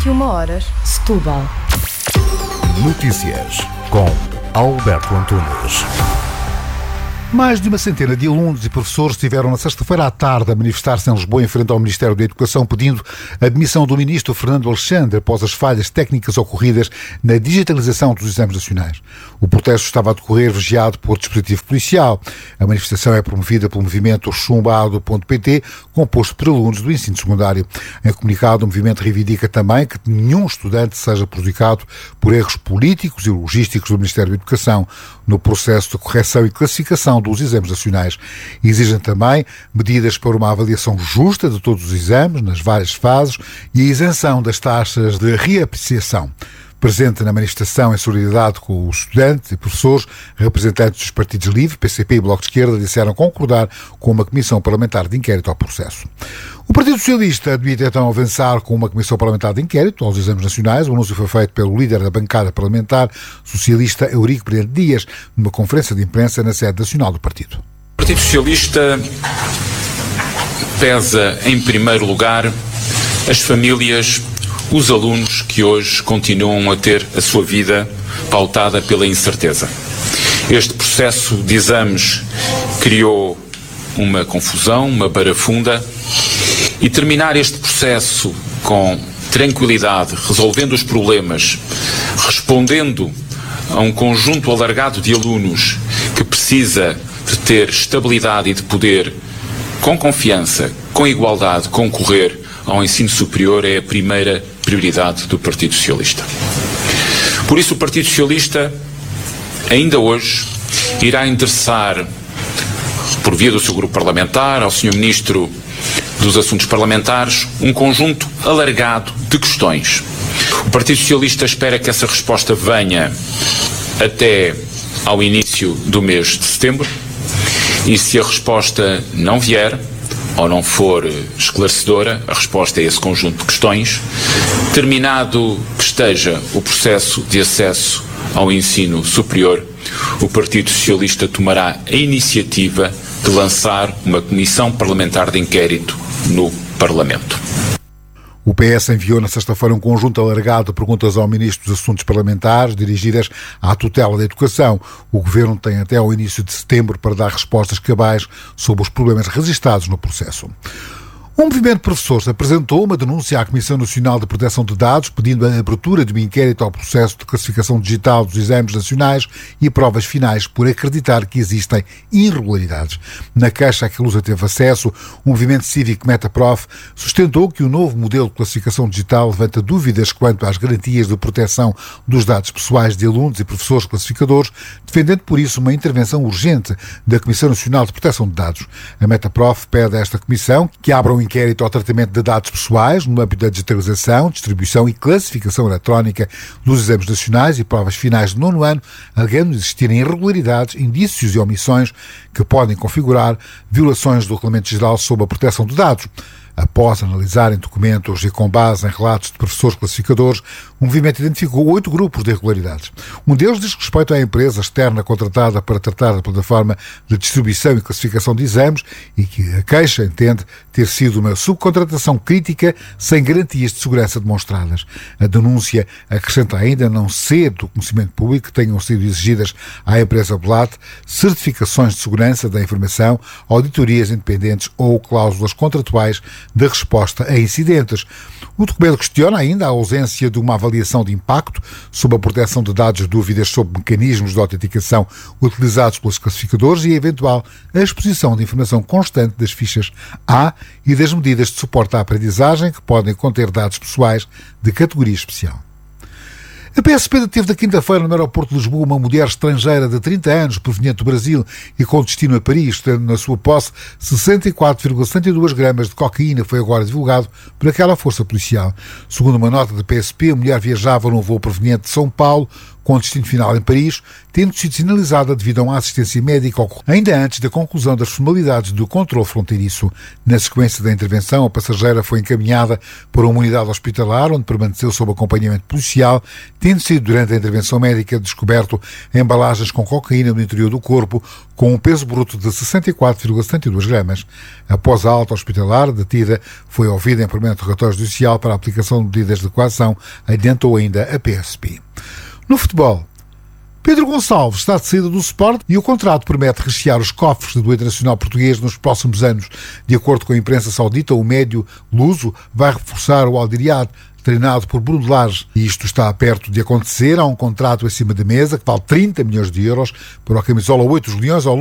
21h, Setúbal. Notícias com Alberto Antunes. Mais de uma centena de alunos e professores estiveram na sexta-feira à tarde a manifestar-se em Lisboa em frente ao Ministério da Educação pedindo a demissão do ministro Fernando Alexandre após as falhas técnicas ocorridas na digitalização dos exames nacionais. O protesto estava a decorrer vigiado por dispositivo policial. A manifestação é promovida pelo movimento chumbado.pt, composto por alunos do ensino secundário. Em comunicado, o movimento reivindica também que nenhum estudante seja prejudicado por erros políticos e logísticos do Ministério da Educação no processo de correção e classificação dos exames nacionais. Exigem também medidas para uma avaliação justa de todos os exames, nas várias fases, e a isenção das taxas de reapreciação. Presente na manifestação em solidariedade com os estudantes e professores, representantes dos partidos LIVRE, PCP e Bloco de Esquerda disseram concordar com uma comissão parlamentar de inquérito ao processo. O Partido Socialista devia então avançar com uma comissão parlamentar de inquérito aos exames nacionais. O anúncio foi feito pelo líder da bancada parlamentar socialista, Eurico Brilhante Dias, numa conferência de imprensa na sede nacional do partido. O Partido Socialista pesa, em primeiro lugar, as famílias, os alunos que hoje continuam a ter a sua vida pautada pela incerteza. Este processo de exames criou uma confusão, uma barafunda, e terminar este processo com tranquilidade, resolvendo os problemas, respondendo a um conjunto alargado de alunos que precisa de ter estabilidade e de poder, com confiança, com igualdade, concorrer ao ensino superior é a primeira prioridade do Partido Socialista. Por isso o Partido Socialista, ainda hoje, irá endereçar, por via do seu grupo parlamentar, ao Sr. Ministro dos Assuntos Parlamentares, um conjunto alargado de questões. O Partido Socialista espera que essa resposta venha até ao início do mês de setembro, e se a resposta não vier, ou não for esclarecedora, a resposta a esse conjunto de questões, terminado que esteja o processo de acesso ao ensino superior, o Partido Socialista tomará a iniciativa de lançar uma comissão parlamentar de inquérito no Parlamento. O PS enviou na sexta-feira um conjunto alargado de perguntas ao Ministro dos Assuntos Parlamentares dirigidas à tutela da educação. O Governo tem até ao início de setembro para dar respostas cabais sobre os problemas registados no processo. Um movimento de professores apresentou uma denúncia à Comissão Nacional de Proteção de Dados pedindo a abertura de um inquérito ao processo de classificação digital dos exames nacionais e provas finais por acreditar que existem irregularidades. Na queixa a que a Lusa teve acesso, o movimento cívico Metaprof sustentou que o novo modelo de classificação digital levanta dúvidas quanto às garantias de proteção dos dados pessoais de alunos e professores classificadores, defendendo por isso uma intervenção urgente da Comissão Nacional de Proteção de Dados. A Metaprof pede a esta comissão que abra um inquérito ao tratamento de dados pessoais no âmbito da digitalização, distribuição e classificação eletrónica dos exames nacionais e provas finais de 9º ano, alegando existirem irregularidades, indícios e omissões que podem configurar violações do Regulamento Geral sobre a Proteção de Dados. Após analisarem documentos e com base em relatos de professores classificadores, o movimento identificou 8 grupos de irregularidades. Um deles diz respeito à empresa externa contratada para tratar da plataforma de distribuição e classificação de exames e que a queixa entende ter sido uma subcontratação crítica sem garantias de segurança demonstradas. A denúncia acrescenta ainda não ser do conhecimento público que tenham sido exigidas à empresa Blat certificações de segurança da informação, auditorias independentes ou cláusulas contratuais de resposta a incidentes. O documento questiona ainda a ausência de uma avaliação de impacto sobre a proteção de dados, dúvidas sobre mecanismos de autenticação utilizados pelos classificadores e a eventual exposição de informação constante das fichas A e das medidas de suporte à aprendizagem que podem conter dados pessoais de categoria especial. A PSP deteve na quinta-feira no aeroporto de Lisboa uma mulher estrangeira de 30 anos, proveniente do Brasil e com destino a Paris, tendo na sua posse 64,72 gramas de cocaína, foi agora divulgado por aquela força policial. Segundo uma nota da PSP, a mulher viajava num voo proveniente de São Paulo com destino final em Paris, tendo sido sinalizada devido a uma assistência médica ainda antes da conclusão das formalidades do controle fronteiriço. Na sequência da intervenção, a passageira foi encaminhada para uma unidade hospitalar, onde permaneceu sob acompanhamento policial, tendo sido, durante a intervenção médica, descoberto embalagens com cocaína no interior do corpo, com um peso bruto de 64,72 gramas. Após a alta hospitalar, a detida foi ouvida em primeiro interrogatório judicial para a aplicação de medidas de coação, adiantou ainda a PSP. No futebol, Pedro Gonçalves está de saída do Sport e o contrato promete rechear os cofres do internacional português nos próximos anos. De acordo com a imprensa saudita, o médio luso vai reforçar o Al Ittihad, treinado por Bruno Lage. E isto está perto de acontecer. Há um contrato acima da mesa que vale 30 milhões de euros para a camisola 8 dos Leões.